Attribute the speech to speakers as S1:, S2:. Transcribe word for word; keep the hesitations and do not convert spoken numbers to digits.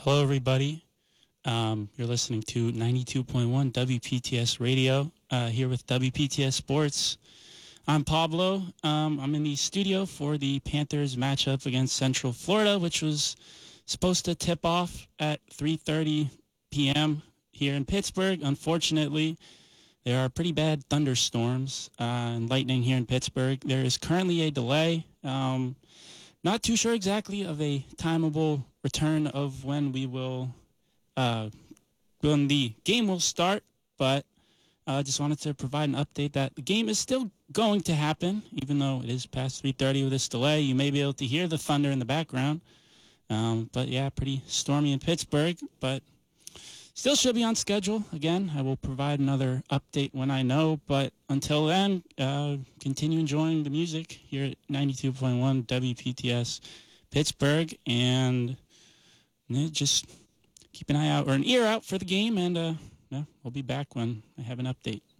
S1: Hello, everybody. Um, you're listening to ninety-two point one W P T S Radio uh, here with W P T S Sports. I'm Pablo. Um, I'm in the studio for the Panthers matchup against Central Florida, which was supposed to tip off at three thirty p.m. here in Pittsburgh. Unfortunately, there are pretty bad thunderstorms uh, and lightning here in Pittsburgh. There is currently a delay. Um, not too sure exactly of a timeable return of when we will, uh, when the game will start, but I uh, just wanted to provide an update that the game is still going to happen, even though it is past three thirty with this delay. You may be able to hear the thunder in the background. Um, but yeah, pretty stormy in Pittsburgh, but still should be on schedule. Again, I will provide another update when I know, but until then, uh, continue enjoying the music here at ninety-two point one W P T S Pittsburgh, and yeah, just keep an eye out or an ear out for the game, and uh, yeah, we'll be back when I have an update.